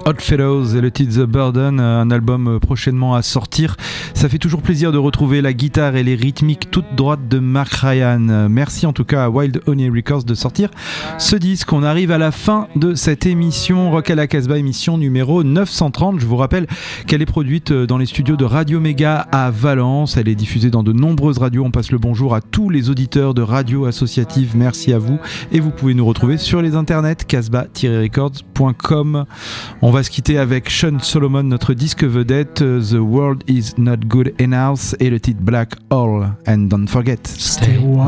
Oddfellows et le titre The Burden, un album prochainement à sortir. Ça fait toujours plaisir de retrouver la guitare et les rythmiques toutes droites de Mark Ryan. Merci en tout cas à Wild Honey Records de sortir ce disque. On arrive à la fin de cette émission Rock à la Casbah, émission numéro 930. Je vous rappelle qu'elle est produite dans les studios de Radio Méga à Valence. Elle est diffusée dans de nombreuses radios. On passe le bonjour à tous les auditeurs de radio associative. Merci à vous. Et vous pouvez nous retrouver sur les internets casbah-records.com. On va se quitter avec Sean Solomon, notre disque vedette, The World Is Not Good Enough et le titre Black Hole. And don't forget, stay warm.